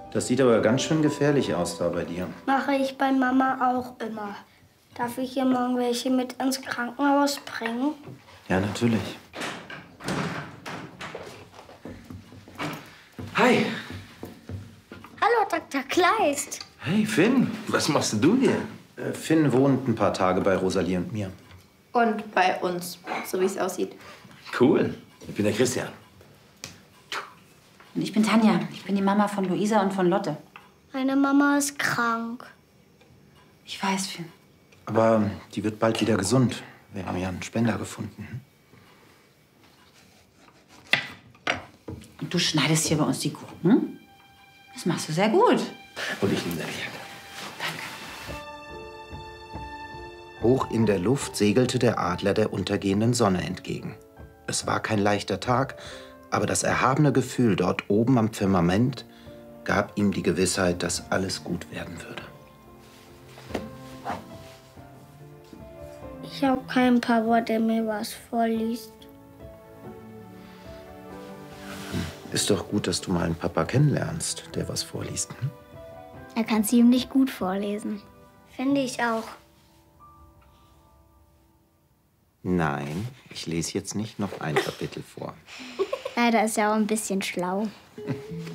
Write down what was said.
Das sieht aber ganz schön gefährlich aus da bei dir. Mache ich bei Mama auch immer. Darf ich ihr morgen welche mit ins Krankenhaus bringen? Ja, natürlich. Hi. Hallo, Dr. Kleist. Hey, Finn. Was machst denn du hier? Finn wohnt ein paar Tage bei Rosalie und mir. Und bei uns, so wie es aussieht. Cool. Ich bin der Christian. Und ich bin Tanja. Ich bin die Mama von Luisa und von Lotte. Meine Mama ist krank. Ich weiß, Finn. Aber die wird bald wieder gesund. Wir haben ja einen Spender gefunden. Und du schneidest hier bei uns die Gurken? Das machst du sehr gut. Und ich nehme deine Jacke. Hoch in der Luft segelte der Adler der untergehenden Sonne entgegen. Es war kein leichter Tag, aber das erhabene Gefühl dort oben am Firmament gab ihm die Gewissheit, dass alles gut werden würde. Ich habe keinen Papa, der mir was vorliest. Ist doch gut, dass du mal einen Papa kennenlernst, der was vorliest. Hm? Er kann ziemlich gut vorlesen. Finde ich auch. Nein, ich lese jetzt nicht noch ein Kapitel vor. Leider ist er auch ein bisschen schlau.